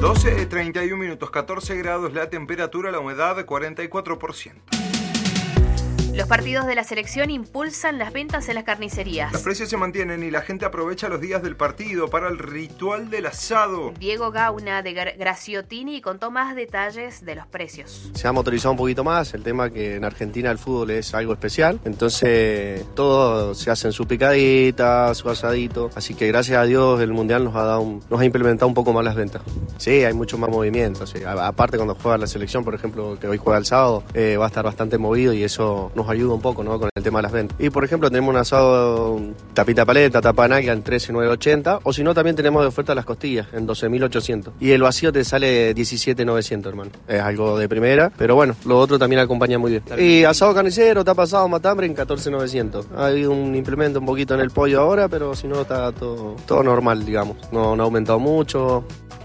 12:31, 14 grados la temperatura, la humedad 44%. Los partidos de la selección impulsan las ventas en las carnicerías. Los precios se mantienen y la gente aprovecha los días del partido para el ritual del asado. Diego Gauna de Graciottini contó más detalles de los precios. Se ha motorizado un poquito más, el tema que en Argentina el fútbol es algo especial, entonces todo se hace en su picadita, su asadito, así que gracias a Dios el Mundial nos ha implementado un poco más las ventas. Sí, hay mucho más movimiento, sí. Aparte cuando juega la selección, por ejemplo, que hoy juega el sábado, va a estar bastante movido y eso nos ayuda un poco, ¿no?, con el tema de las ventas. Y por ejemplo tenemos un asado tapita paleta, tapa nalga en 13.980, o si no también tenemos de oferta las costillas en 12.800. Y el vacío te sale 17.900, hermano. Es algo de primera, pero bueno, lo otro también acompaña muy bien. Y asado carnicero, tapa asado, matambre en 14.900. Ha habido un implemento un poquito en el pollo ahora, pero si no está todo normal, digamos. No ha aumentado mucho.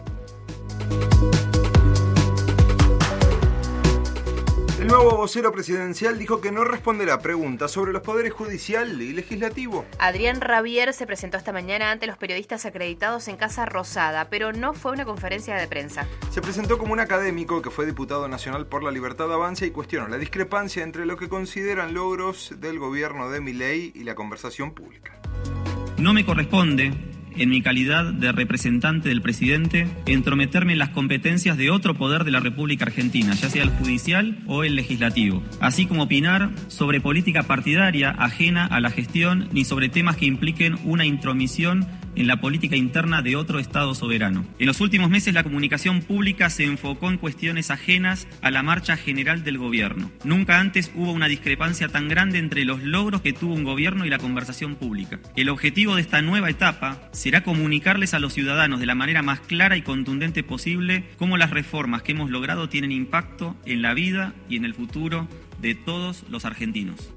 El nuevo vocero presidencial dijo que no responderá preguntas sobre los poderes judicial y legislativo. Adrián Rabier se presentó esta mañana ante los periodistas acreditados en Casa Rosada, pero no fue una conferencia de prensa. Se presentó como un académico que fue diputado nacional por la Libertad Avanza y cuestionó la discrepancia entre lo que consideran logros del gobierno de Milei y la conversación pública. No me corresponde, en mi calidad de representante del presidente, entrometerme en las competencias de otro poder de la República Argentina, ya sea el judicial o el legislativo, así como opinar sobre política partidaria ajena a la gestión ni sobre temas que impliquen una intromisión en la política interna de otro Estado soberano. En los últimos meses la comunicación pública se enfocó en cuestiones ajenas a la marcha general del gobierno. Nunca antes hubo una discrepancia tan grande entre los logros que tuvo un gobierno y la conversación pública. El objetivo de esta nueva etapa será comunicarles a los ciudadanos de la manera más clara y contundente posible cómo las reformas que hemos logrado tienen impacto en la vida y en el futuro de todos los argentinos.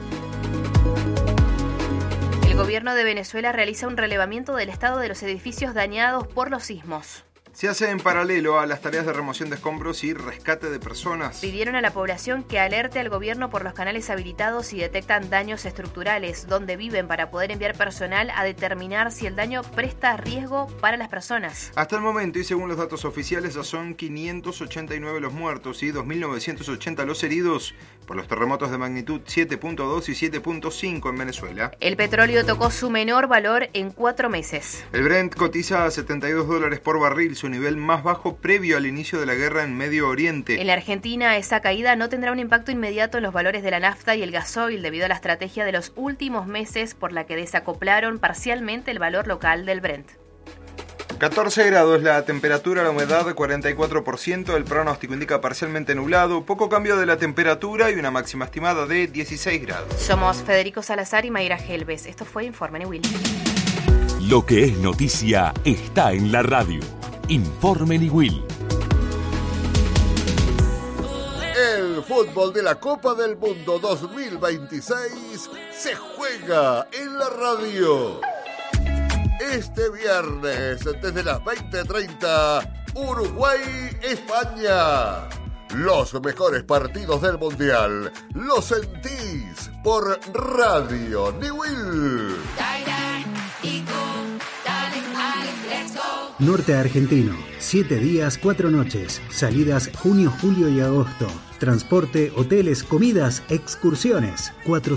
El gobierno de Venezuela realiza un relevamiento del estado de los edificios dañados por los sismos. Se hace en paralelo a las tareas de remoción de escombros y rescate de personas. Pidieron a la población que alerte al gobierno por los canales habilitados si detectan daños estructurales, donde viven, para poder enviar personal a determinar si el daño presta riesgo para las personas. Hasta el momento, y según los datos oficiales, ya son 589 los muertos y 2.980 los heridos por los terremotos de magnitud 7.2 y 7.5 en Venezuela. El petróleo tocó su menor valor en 4 meses. El Brent cotiza a $72 por barril, su nivel más bajo previo al inicio de la guerra en Medio Oriente. En la Argentina, esa caída no tendrá un impacto inmediato en los valores de la nafta y el gasoil debido a la estrategia de los últimos meses por la que desacoplaron parcialmente el valor local del Brent. 14 grados la temperatura, la humedad 44%, el pronóstico indica parcialmente nublado, poco cambio de la temperatura y una máxima estimada de 16 grados. Somos Federico Salazar y Mayra Gelbes. Esto fue Informe Niwil. Lo que es noticia está en la radio. Informe Niwil. El fútbol de la Copa del Mundo 2026 se juega en la radio. Este viernes, desde las 20:30, Uruguay-España. Los mejores partidos del Mundial los sentís por Radio Niwil. Norte Argentino, 7 días, 4 noches, salidas junio, julio y agosto. Transporte, hoteles, comidas, excursiones.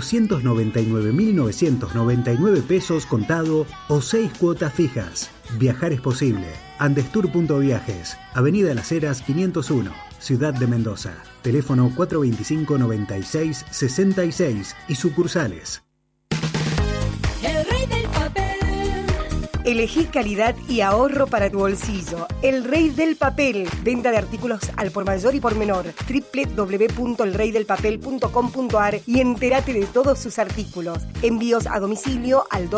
499.999 pesos contado o 6 cuotas fijas. Viajar es posible. Andestour.viajes, Avenida Las Heras 501, Ciudad de Mendoza. Teléfono 425-9666 y sucursales. Elegí calidad y ahorro para tu bolsillo. El Rey del Papel. Venta de artículos al por mayor y por menor. www.elreydelpapel.com.ar y entérate de todos sus artículos. Envíos a domicilio al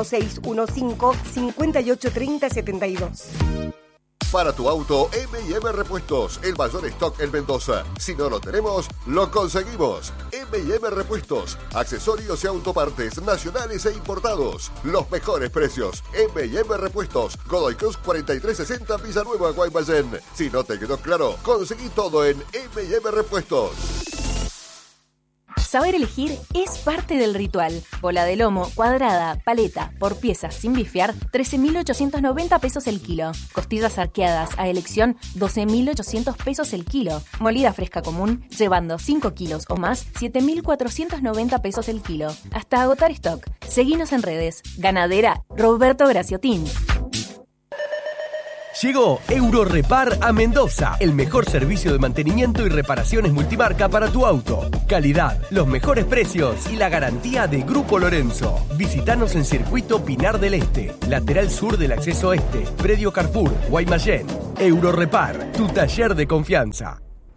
2615-583072. Para tu auto, M&M Repuestos, el mayor stock en Mendoza. Si no lo tenemos, lo conseguimos. M&M Repuestos, accesorios y autopartes nacionales e importados. Los mejores precios. M&M Repuestos, Godoy Cruz 4360 Villanueva, Guaymallén. Si no te quedó claro, conseguí todo en M&M Repuestos. Saber elegir es parte del ritual. Bola de lomo, cuadrada, paleta, por piezas, sin bifear, 13.890 pesos el kilo. Costillas arqueadas a elección, 12.800 pesos el kilo. Molida fresca común, llevando 5 kilos o más, 7.490 pesos el kilo. Hasta agotar stock. Seguinos en redes. Ganadera Roberto Graciotín. Llegó Eurorepar a Mendoza, el mejor servicio de mantenimiento y reparaciones multimarca para tu auto. Calidad, los mejores precios y la garantía de Grupo Lorenzo. Visítanos en Circuito Pinar del Este, lateral sur del acceso este, predio Carrefour, Guaymallén. Eurorepar, tu taller de confianza.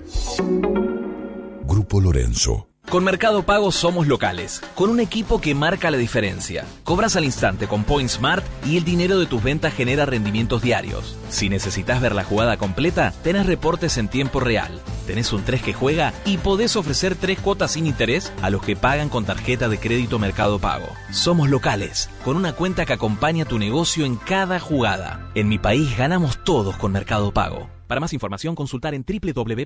Grupo Lorenzo. Con Mercado Pago somos locales, con un equipo que marca la diferencia. Cobras al instante con Point Smart y el dinero de tus ventas genera rendimientos diarios. Si necesitas ver la jugada completa, tenés reportes en tiempo real. Tenés un 3 que juega y podés ofrecer 3 cuotas sin interés a los que pagan con tarjeta de crédito Mercado Pago. Somos locales, con una cuenta que acompaña tu negocio en cada jugada. En mi país ganamos todos con Mercado Pago. Para más información, consultar en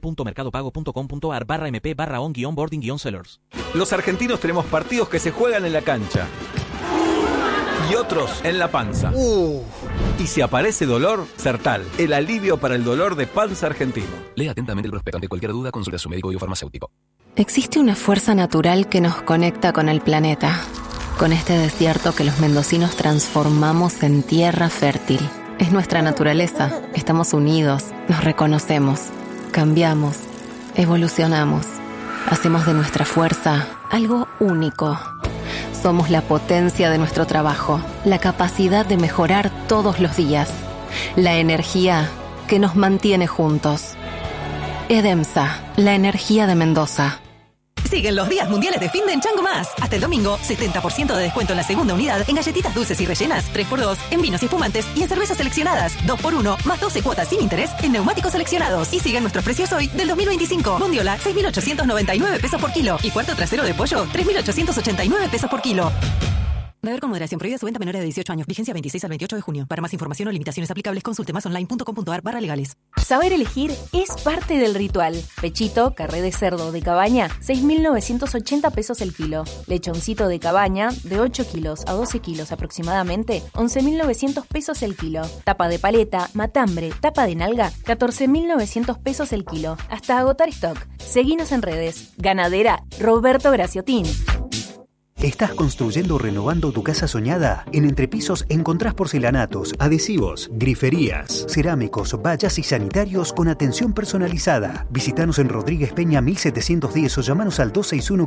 www.mercadopago.com.ar/mp/on-boarding-sellers. Los argentinos tenemos partidos que se juegan en la cancha y otros en la panza. Y si aparece dolor, Sertal, el alivio para el dolor de panza argentino. Lea atentamente el prospecto. Ante cualquier duda, consulte a su médico y o farmacéutico. Existe una fuerza natural que nos conecta con el planeta, con este desierto que los mendocinos transformamos en tierra fértil. Es nuestra naturaleza. Estamos unidos, nos reconocemos, cambiamos, evolucionamos. Hacemos de nuestra fuerza algo único. Somos la potencia de nuestro trabajo, la capacidad de mejorar todos los días, la energía que nos mantiene juntos. EDEMSA, la energía de Mendoza. Siguen los días mundiales de fin de en Chango Más. Hasta el domingo, 70% de descuento en la segunda unidad en galletitas dulces y rellenas, 3x2 en vinos y espumantes y en cervezas seleccionadas, 2x1 más 12 cuotas sin interés en neumáticos seleccionados. Y siguen nuestros precios hoy del 2025. Bondiola, 6.899 pesos por kilo. Y cuarto trasero de pollo, 3.889 pesos por kilo. Beber con moderación. Prohibida su venta a menores de 18 años. Vigencia 26 al 28 de junio. Para más información o limitaciones aplicables, consulte masonline.com.ar/legales. Saber elegir es parte del ritual. Pechito, carré de cerdo de cabaña, 6.980 pesos el kilo. Lechoncito de cabaña, de 8 kilos a 12 kilos aproximadamente, 11.900 pesos el kilo. Tapa de paleta, matambre, tapa de nalga, 14.900 pesos el kilo. Hasta agotar stock. Seguinos en redes. Ganadera Roberto Graciotín. ¿Estás construyendo o renovando tu casa soñada? En Entrepisos encontrás porcelanatos, adhesivos, griferías, cerámicos, vallas y sanitarios con atención personalizada. Visítanos en Rodríguez Peña 1710 o llamanos al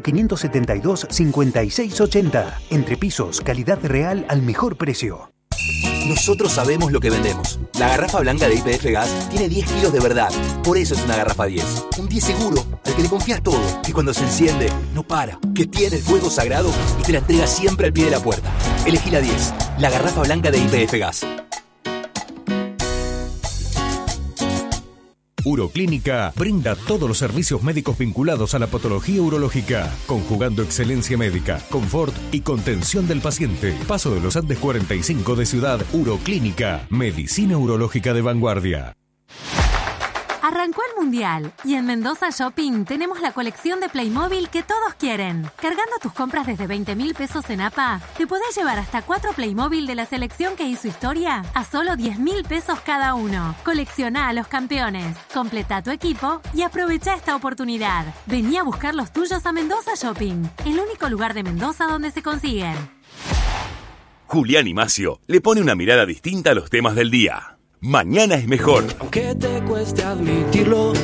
261-572-5680. Entrepisos, calidad real al mejor precio. Nosotros sabemos lo que vendemos. La garrafa blanca de YPF Gas tiene 10 kilos de verdad. Por eso es una garrafa 10. Un 10 seguro, al que le confías todo. Que cuando se enciende, no para. Que tiene el fuego sagrado y te la entrega siempre al pie de la puerta. Elegí la 10. La garrafa blanca de YPF Gas. Uroclínica brinda todos los servicios médicos vinculados a la patología urológica, conjugando excelencia médica, confort y contención del paciente. Paso de los Andes 45 de Ciudad. Uroclínica, medicina urológica de vanguardia. Arrancó el Mundial y en Mendoza Shopping tenemos la colección de Playmobil que todos quieren. Cargando tus compras desde 20.000 pesos en APA, te podés llevar hasta 4 Playmobil de la selección que hizo historia a solo 10.000 pesos cada uno. Colecciona a los campeones, completa tu equipo y aprovecha esta oportunidad. Vení a buscar los tuyos a Mendoza Shopping, el único lugar de Mendoza donde se consiguen. Julián y Macio le pone una mirada distinta a los temas del día. Mañana es mejor. Aunque te cueste admitirlo,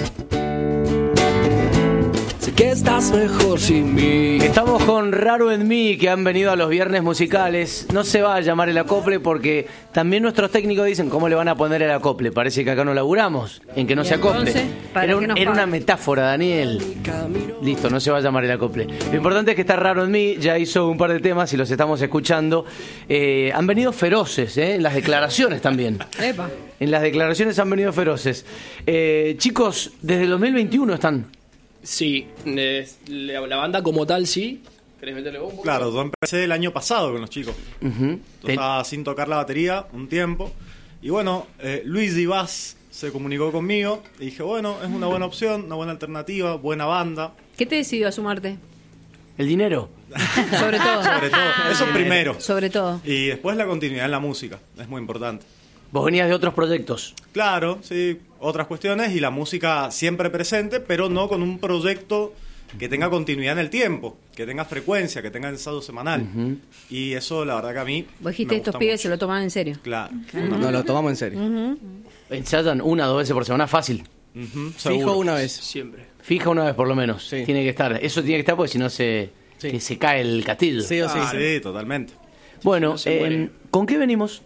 sé que estás mejor sin mí. Estamos con Raro en Mí, que han venido a los viernes musicales. No se va a llamar el acople porque también nuestros técnicos dicen cómo le van a poner el acople. Parece que acá no laburamos en que no se acople. Era una metáfora, Daniel. Listo, no se va a llamar el acople. Lo importante es que está Raro en Mí, ya hizo un par de temas y los estamos escuchando. Han venido feroces, en las declaraciones también. Epa. En las declaraciones han venido feroces. Chicos, desde el 2021 están. Sí, la banda como tal sí. ¿Querés meterle vos un poco? Claro, yo empecé el año pasado con los chicos. Yo estaba sin tocar la batería un tiempo. Y bueno, Luis Divaz se comunicó conmigo y dije, bueno, es una buena opción, una buena alternativa, buena banda. ¿Qué te decidió a sumarte? ¿El dinero? Sobre todo. Sobre todo. Eso primero. Sobre todo. Y después la continuidad en la música. Es muy importante. Vos venías de otros proyectos. Claro, sí. Otras cuestiones y la música siempre presente, pero no con un proyecto que tenga continuidad en el tiempo, que tenga frecuencia, que tenga ensayo semanal. Y eso, la verdad que a mí Vos dijiste, estos pibes se lo toman en serio. Claro. No, lo tomamos en serio. Ensayan 1 o 2 veces por semana, fácil. Fijo una vez. Siempre. Fija una vez por lo menos. Sí. Tiene que estar. Eso tiene que estar porque si no se cae el castillo. Sí o sí. Sí, totalmente. Bueno, No se muere. ¿con qué venimos?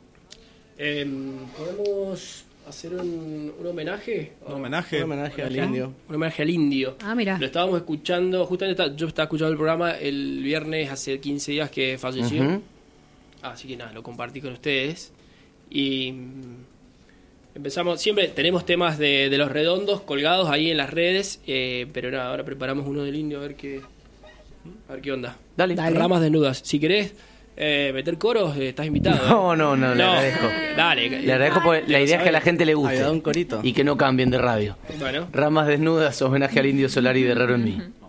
¿Podemos hacer un homenaje? Un homenaje. Un homenaje al indio. Un homenaje al indio. Ah, mira. Lo estábamos escuchando, justamente yo estaba escuchando el programa el viernes hace 15 días que falleció. Así que nada, lo compartí con ustedes. Y empezamos, siempre tenemos temas de los redondos colgados ahí en las redes, pero nada, ahora preparamos uno del indio a ver qué onda. Dale. Ramas desnudas. Si querés meter coros, estás invitado. No, le agradezco. Dale. Le agradezco porque la idea es que a la gente le guste. Había un corito. Y que no cambien de radio. Bueno. Ramas desnudas, homenaje al indio Solari de Raro en mí.